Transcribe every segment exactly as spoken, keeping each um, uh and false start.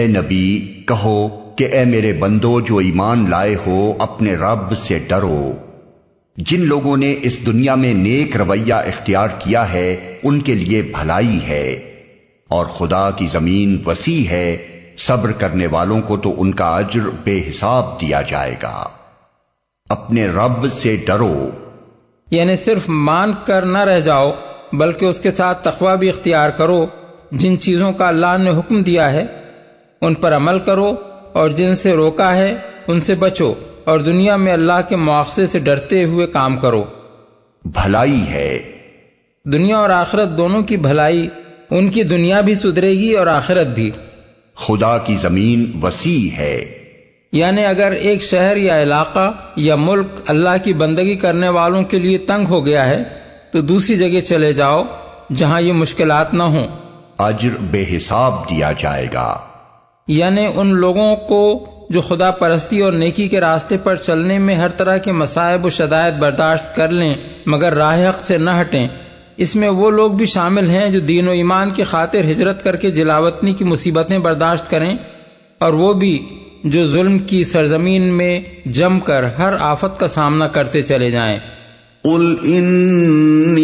اے نبی کہو کہ اے میرے بندو جو ایمان لائے ہو اپنے رب سے ڈرو۔ جن لوگوں نے اس دنیا میں نیک رویہ اختیار کیا ہے ان کے لیے بھلائی ہے، اور خدا کی زمین وسیع ہے، صبر کرنے والوں کو تو ان کا اجر بے حساب دیا جائے گا۔ اپنے رب سے ڈرو، یعنی صرف مان کر نہ رہ جاؤ بلکہ اس کے ساتھ تقوی بھی اختیار کرو۔ جن چیزوں کا اللہ نے حکم دیا ہے ان پر عمل کرو، اور جن سے روکا ہے ان سے بچو، اور دنیا میں اللہ کے مواخذے سے ڈرتے ہوئے کام کرو۔ بھلائی ہے، دنیا اور آخرت دونوں کی بھلائی، ان کی دنیا بھی سدھرے گی اور آخرت بھی۔ خدا کی زمین وسیع ہے، یعنی اگر ایک شہر یا علاقہ یا ملک اللہ کی بندگی کرنے والوں کے لیے تنگ ہو گیا ہے تو دوسری جگہ چلے جاؤ جہاں یہ مشکلات نہ ہوں۔ اجر بے حساب دیا جائے گا۔ یعنی ان لوگوں کو جو خدا پرستی اور نیکی کے راستے پر چلنے میں ہر طرح کے مصائب و شدائد برداشت کر لیں مگر راہ حق سے نہ ہٹیں، اس میں وہ لوگ بھی شامل ہیں جو دین و ایمان کی خاطر ہجرت کر کے جلاوطنی کی مصیبتیں برداشت کریں، اور وہ بھی جو ظلم کی سرزمین میں جم کر ہر آفت کا سامنا کرتے چلے جائیں۔ قل انی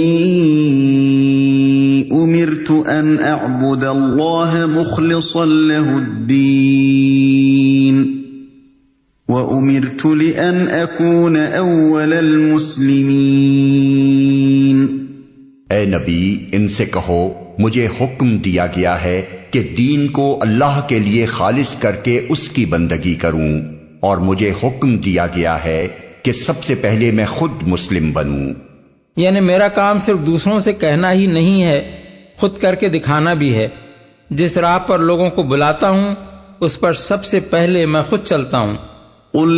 امرت ان اعبد اللہ مخلصا له الدین وامرت لان اکون اول المسلمین۔ اے نبی ان سے کہو مجھے حکم دیا گیا ہے کہ دین کو اللہ کے لیے خالص کر کے اس کی بندگی کروں، اور مجھے حکم دیا گیا ہے کہ سب سے پہلے میں خود مسلم بنوں۔ یعنی میرا کام صرف دوسروں سے کہنا ہی نہیں ہے، خود کر کے دکھانا بھی ہے۔ جس راہ پر لوگوں کو بلاتا ہوں اس پر سب سے پہلے میں خود چلتا ہوں۔ قل